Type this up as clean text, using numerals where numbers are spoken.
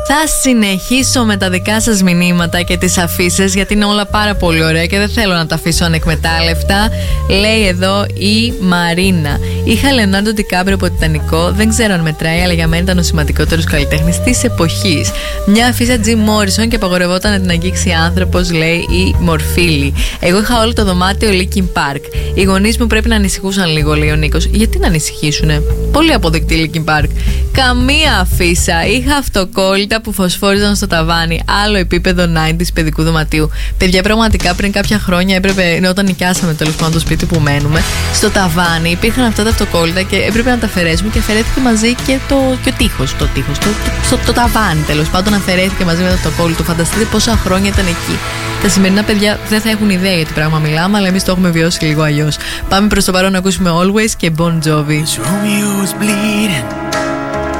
Θα συνεχίσω με τα δικά σας μηνύματα και τις αφήσεις, γιατί είναι όλα πάρα πολύ ωραία και δεν θέλω να τα αφήσω ανεκμετάλλευτα. Λέει εδώ η Μαρίνα: είχα Λεωνάρντο Ντικάπριο από Τιτανικό, δεν ξέρω αν μετράει, αλλά για μένα ήταν ο σημαντικότερος καλλιτέχνης της εποχής. Μια αφίσα Τζιμ Μόρισον και απαγορευόταν να την αγγίξει άνθρωπος, λέει η Μορφίλη. Εγώ είχα όλο το δωμάτιο Linkin Park. Οι γονείς μου πρέπει να ανησυχούσαν λίγο, λέει ο Νίκος. Γιατί να ανησυχήσουνε? Πολύ αποδεκτή Linkin Park. Καμία αφίσα. Είχα αυτοκόλλητα που φωσφόριζαν στο ταβάνι. Άλλο επίπεδο 90s παιδικού δωματίου. Παιδιά, πραγματικά πριν κάποια χρόνια έπρεπε, όταν νοικιάσαμε τέλος πάντων το σπίτι που μένουμε, στο ταβάνι υπήρχαν αυτά τα αυτοκόλλητα και έπρεπε να τα αφαιρέσουμε και αφαιρέθηκε μαζί και ο τείχος. Το ταβάνι τέλος πάντων αφαιρέθηκε μαζί με το αυτοκόλλητο. Φανταστείτε πόσα χρόνια ήταν εκεί. Τα σημερινά παιδιά δεν θα έχουν ιδέα για τι πράγμα μιλάμε, αλλά εμείς το έχουμε βιώσει λίγο αλλιώς. Πάμε προς το παρόν να ακούσουμε Always και Bon Jovi.